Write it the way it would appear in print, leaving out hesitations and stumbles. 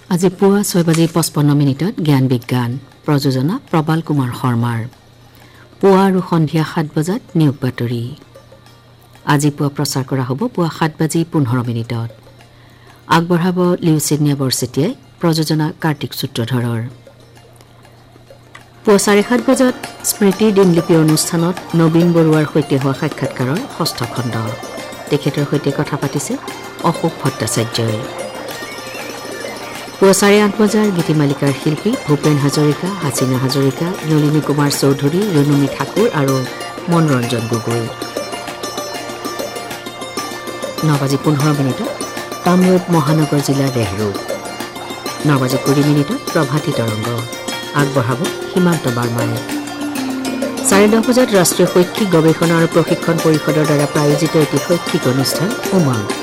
আজি পুৱা 6:55 জ্ঞান বিজ্ঞান প্ৰযোজনা প্ৰবাল কুমাৰ শৰ্মাৰ পুৱা আৰু সন্ধিয়া 7 নিয়োগ বাতৰি আজি পুৱা প্ৰচাৰ কৰা হ'ব পুৱা 7:15 আগবঢ়াব লিউচিনিয়া বৰছেটিয়াই প্ৰযোজনা কাৰ্তিক সূত্ৰধৰৰ পুৱা 7:30 স্মৃতি দিনলিপি অনুষ্ঠানত নবীন বৰুৱাৰ সৈতে হোৱা সাক্ষাৎকাৰৰ ষষ্ঠ খণ্ড তেখেতৰ সৈতে কথা পাতিছে অশোক ভট্টাচাৰ্যই পুৱা 8:30 গীতিমালিকাৰ শিল্পী ভূপেন হাজৰিকা হাসিনা হাজৰিকা নলিনী কুমাৰ চৌধুৰী ৰণুমী ঠাকুৰ আৰু মনোৰঞ্জন গগৈ 9:15 কামৰূপ মহানগৰ জিলাৰ ৰেহৰুড 9:20 প্ৰভাতী তৰংগ আগবঢ়াব সীমান্ত বাৰ্মাই 10:30 ৰাষ্ট্ৰীয় শৈক্ষিক গৱেষণা আৰু প্ৰশিক্ষণ পৰিষদৰ দ্বাৰা প্ৰায়োজিত এটি শৈক্ষিক অনুষ্ঠান উমংগ